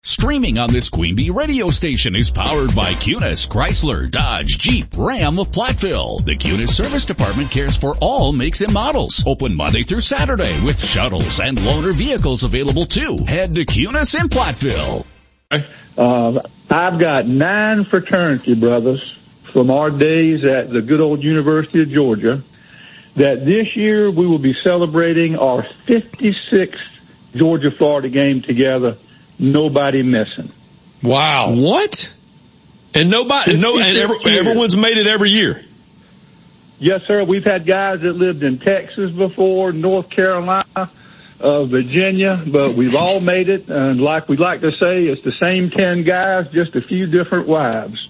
Streaming on this Queen Bee radio station is powered by Cunis, Chrysler, Dodge, Jeep, Ram of Platteville. The Cunis Service Department cares for all makes and models. Open Monday through Saturday with shuttles and loaner vehicles available too. Head to Cunis in Platteville. I've got 9 fraternity brothers from our days at the good old University of Georgia that this year we will be celebrating our 56th Georgia-Florida game together. Nobody missing. Wow. What? And everyone's made it every year. Yes, sir. We've had guys that lived in Texas before, North Carolina, Virginia, but we've all made it. And like we like to say, it's the same 10 guys, just a few different wives.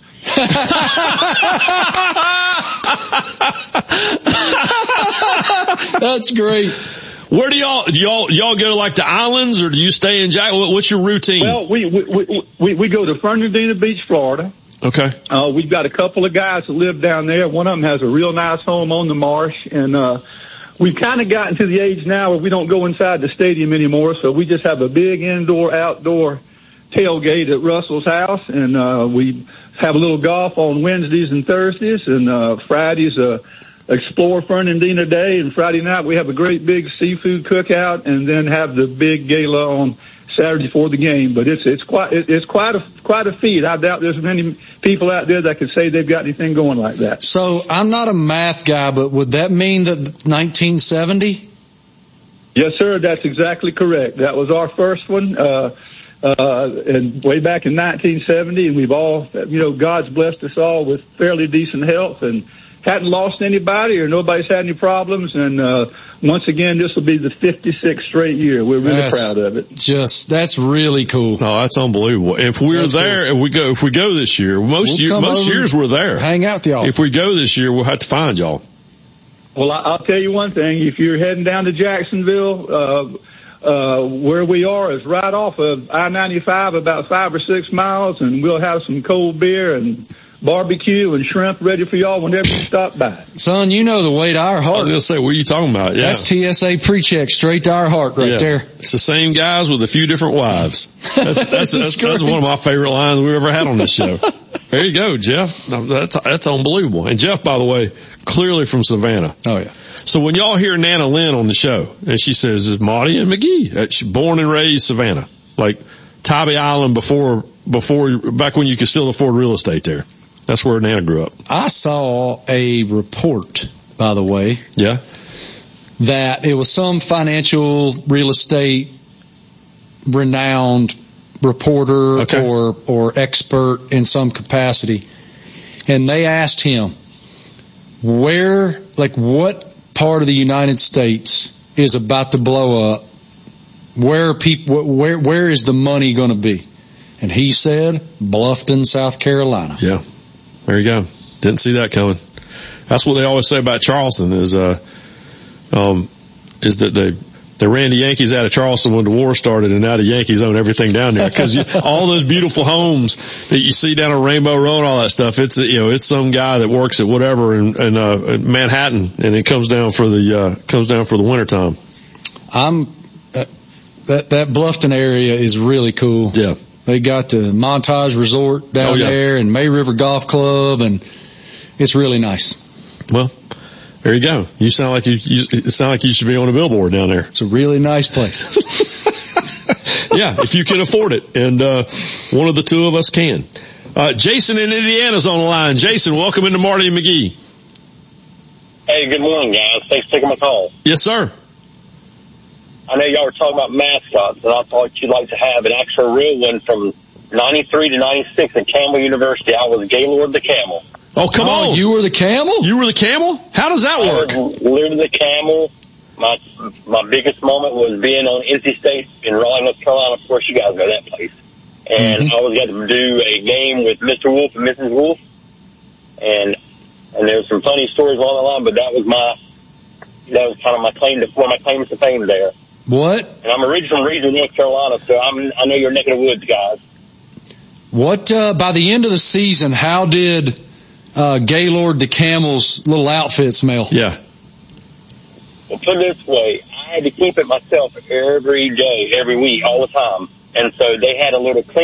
That's great. Where do y'all go to like the islands, or do you stay in Jack? What's your routine? Well, we go to Fernandina Beach, Florida. Okay. We've got a couple of guys that live down there. One of them has a real nice home on the marsh, and we've kind of gotten to the age now where we don't go inside the stadium anymore, so we just have a big indoor-outdoor tailgate at Russell's house, and we have a little golf on Wednesdays and Thursdays, and Fridays Explore Fernandina Day, and Friday night we have a great big seafood cookout, and then have the big gala on Saturday before the game. But it's quite a feat. I doubt there's many people out there that could say they've got anything going like that. So I'm not a math guy, but would that mean that 1970? Yes, sir. That's exactly correct. That was our first one. And way back in 1970, and we've all, God's blessed us all with fairly decent health and hadn't lost anybody or nobody's had any problems. And once again, this will be the 56th straight year. We're really proud of it. That's really cool. Oh, that's unbelievable. If we're there, cool. if we go this year, most years we're there. Hang out with y'all. If we go this year, we'll have to find y'all. Well, I'll tell you one thing. If you're heading down to Jacksonville, where we are is right off of I-95, about 5 or 6 miles, and we'll have some cold beer and barbecue and shrimp ready for y'all whenever you stop by. Son, you know the way to our heart. I was going to say, what are you talking about? Yeah. That's TSA pre-check straight to our heart there. It's the same guys with a few different wives. That's one of my favorite lines we've ever had on this show. There you go, Jeff. That's unbelievable. And Jeff, by the way, clearly from Savannah. Oh, yeah. So when y'all hear Nana Lynn on the show, and she says, it's Marty and McGee, she's born and raised Savannah, like Tybee Island before, back when you could still afford real estate there. That's where Nana grew up. I saw a report, by the way. Yeah. That it was some financial real estate renowned reporter or expert in some capacity. And they asked him what part of the United States is about to blow up? Where is the money going to be? And he said, Bluffton, South Carolina. Yeah. There you go. Didn't see that coming. That's what they always say about Charleston is that they ran the Yankees out of Charleston when the war started, and now the Yankees own everything down there. Cause all those beautiful homes that you see down on Rainbow Road and all that stuff, it's some guy that works at whatever in Manhattan, and it comes down for the wintertime. That Bluffton area is really cool. Yeah. They got the Montage Resort down there and May River Golf Club, and it's really nice. Well, there you go. You sound like you should be on a billboard down there. It's a really nice place. Yeah, if you can afford it, and one of the two of us can. Jason in Indiana's on the line. Jason, welcome into Marty and McGee. Hey, good morning, guys. Thanks for taking my call. Yes, sir. I know y'all were talking about mascots, and I thought you'd like to have an actual real one from 93 to 96 at Campbell University. I was Gaylord the Camel. Oh, come on. You were the camel? You were the camel? How does that work? I was literally the camel. My biggest moment was being on NC State in Raleigh, North Carolina. Of course, you guys know that place. And I always got to do a game with Mr. Wolf and Mrs. Wolf. And there's some funny stories along the line, but that was kind of my claim to, one of my claims to fame there. What? And I'm originally from Regional North Carolina, so I know your neck of the woods, guys. What, by the end of the season, how did Gaylord the Camel's little outfit smell? Yeah. Well, put it this way, I had to keep it myself every day, every week, all the time. And so they had a little clean